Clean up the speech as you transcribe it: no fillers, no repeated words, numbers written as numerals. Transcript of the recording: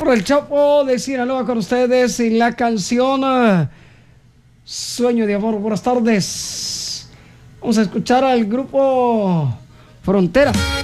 por el Chapo de Sinaloa con ustedes y la canción Sueño de Amor. Buenas tardes. Vamos a escuchar al grupo Frontera.